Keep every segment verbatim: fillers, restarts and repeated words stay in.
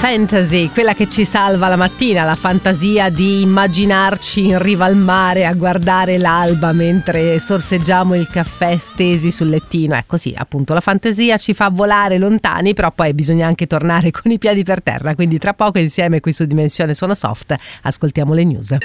fantasy, quella che ci salva la mattina, la fantasia di immaginarci in riva al mare a guardare l'alba mentre sorseggiamo il caffè stesi sul lettino. Ecco sì, appunto, la fantasia ci fa volare lontani, però poi bisogna anche tornare con i piedi per terra, quindi tra poco insieme qui su Dimensione Suono Soft ascoltiamo le news.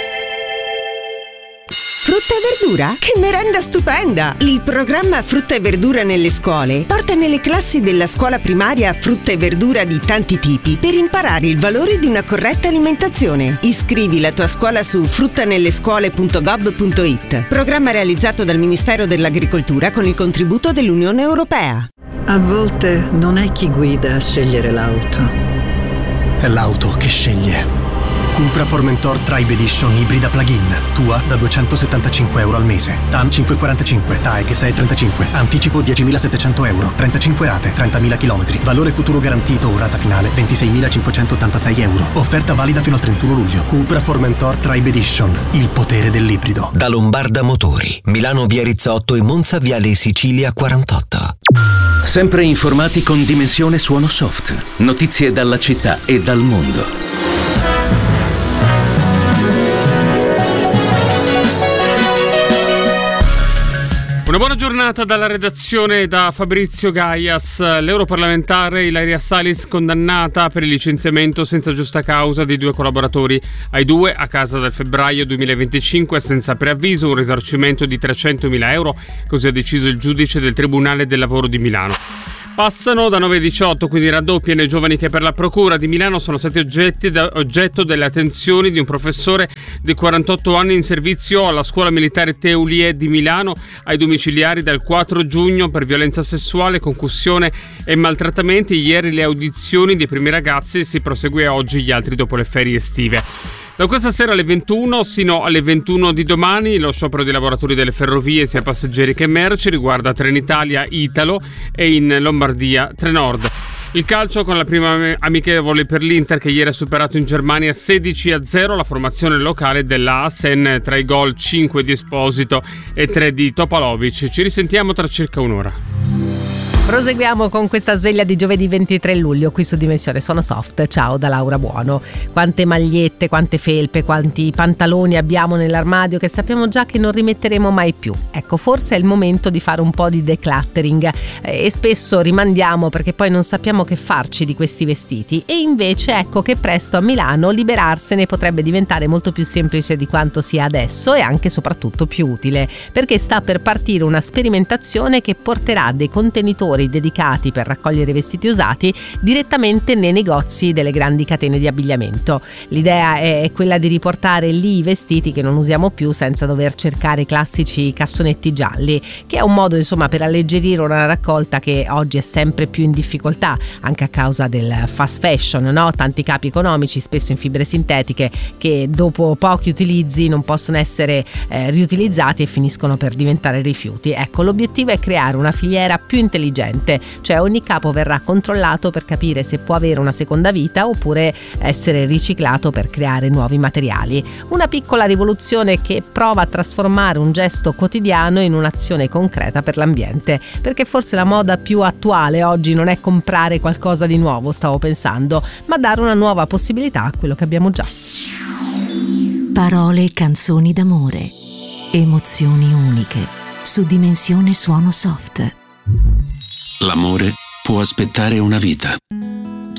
Frutta e verdura? Che merenda stupenda! Il programma Frutta e verdura nelle scuole porta nelle classi della scuola primaria frutta e verdura di tanti tipi per imparare il valore di una corretta alimentazione. Iscrivi la tua scuola su fruttanellescuole punto gov punto it. Programma realizzato dal Ministero dell'Agricoltura con il contributo dell'Unione Europea. A volte non è chi guida a scegliere l'auto, è l'auto che sceglie. Cupra Formentor Tribe Edition ibrida plug-in. Tua da duecentosettantacinque euro al mese. T A M cinque virgola quarantacinque, T A E G sei virgola trentacinque. Anticipo diecimilasettecento euro. trentacinque rate, trentamila chilometri. Valore futuro garantito o rata finale ventiseimilacinquecentottantasei euro. Offerta valida fino al trentuno luglio. Cupra Formentor Tribe Edition. Il potere dell'ibrido. Da Lombarda Motori. Milano via Rizzotto e Monza viale Sicilia quarantotto. Sempre informati con Dimensione Suono Soft. Notizie dalla città e dal mondo. Una buona giornata dalla redazione da Fabrizio Gaias. L'europarlamentare Ilaria Salis condannata per il licenziamento senza giusta causa dei due collaboratori. Ai due a casa dal febbraio duemilaventicinque senza preavviso un risarcimento di trecentomila euro, così ha deciso il giudice del Tribunale del Lavoro di Milano. Passano da nove a diciotto, quindi raddoppiano i giovani che per la Procura di Milano sono stati oggetti da, oggetto delle attenzioni di un professore di quarantotto anni in servizio alla Scuola Militare Teulie di Milano, ai domiciliari dal quattro giugno per violenza sessuale, concussione e maltrattamenti. Ieri le audizioni dei primi ragazzi, si prosegue oggi gli altri dopo le ferie estive. Da questa sera alle ventuno sino alle ventuno di domani lo sciopero dei lavoratori delle ferrovie sia passeggeri che merci riguarda Trenitalia, Italo e in Lombardia Trenord. Il calcio con la prima amichevole per l'Inter che ieri ha superato in Germania sedici a zero la formazione locale della Asen tra i gol cinque di Esposito e tre di Topalovic. Ci risentiamo tra circa un'ora. Proseguiamo con questa sveglia di giovedì ventitré luglio qui su Dimensione Suono Soft. Ciao da Laura Buono. Quante magliette, quante felpe, quanti pantaloni abbiamo nell'armadio che sappiamo già che non rimetteremo mai più. Ecco, forse è il momento di fare un po' di decluttering eh, e spesso rimandiamo perché poi non sappiamo che farci di questi vestiti, e invece ecco che presto a Milano liberarsene potrebbe diventare molto più semplice di quanto sia adesso e anche soprattutto più utile, perché sta per partire una sperimentazione che porterà dei contenitori dedicati per raccogliere vestiti usati direttamente nei negozi delle grandi catene di abbigliamento. L'idea è quella di riportare lì i vestiti che non usiamo più senza dover cercare i classici cassonetti gialli, che è un modo insomma per alleggerire una raccolta che oggi è sempre più in difficoltà anche a causa del fast fashion, no? Tanti capi economici spesso in fibre sintetiche che dopo pochi utilizzi non possono essere eh, riutilizzati e finiscono per diventare rifiuti. Ecco, l'obiettivo è creare una filiera più intelligente, cioè ogni capo verrà controllato per capire se può avere una seconda vita oppure essere riciclato per creare nuovi materiali. Una piccola rivoluzione che prova a trasformare un gesto quotidiano in un'azione concreta per l'ambiente, perché forse la moda più attuale oggi non è comprare qualcosa di nuovo, stavo pensando, ma dare una nuova possibilità a quello che abbiamo già. Parole e canzoni d'amore, emozioni uniche su Dimensione Suono Soft. L'amore può aspettare una vita.